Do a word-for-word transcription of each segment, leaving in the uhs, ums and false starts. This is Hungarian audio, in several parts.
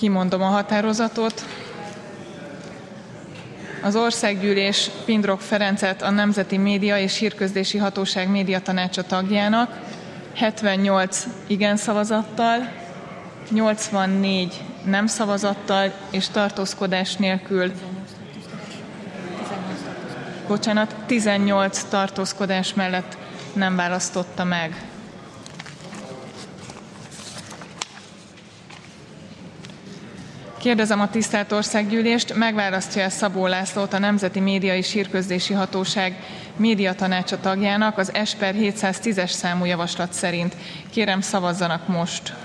Kimondom a határozatot. Az Országgyűlés Pindrok Ferencet a Nemzeti Média és Hírközlési Hatóság médiatanácsa tagjának hetvennyolc igen szavazattal, nyolcvannégy nem szavazattal és tartózkodás nélkül, bocsánat, tizennyolc tartózkodás mellett nem választotta meg. Kérdezem a tisztelt Országgyűlést, megválasztja-e Szabó Lászlót a Nemzeti Média és Hírközlési Hatóság médiatanácsa tagjának az S per hétszáztízes számú javaslat szerint. Kérem, szavazzanak most.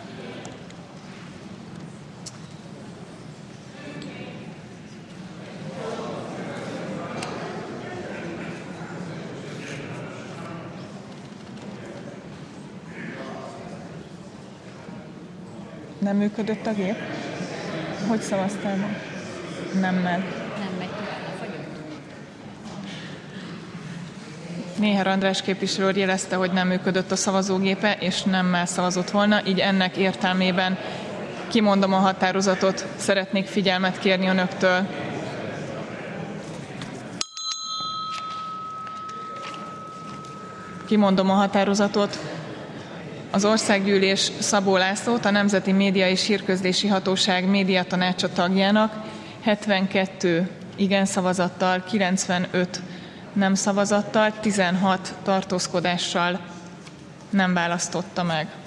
Nem működött a gép? Hogy szavaztál ma? Nemmel. Nem megy tovább, fagyott. Néher András képviselő úr jelezte, hogy nem működött a szavazógépe, és nemmel szavazott volna, így ennek értelmében kimondom a határozatot, szeretnék figyelmet kérni önöktől. Kimondom a határozatot. Az Országgyűlés Szabó Lászlót a Nemzeti Média és Hírközlési Hatóság médiatanácsa tagjának hetvenkettő igen szavazattal, kilencvenöt nem szavazattal, tizenhat tartózkodással nem választotta meg.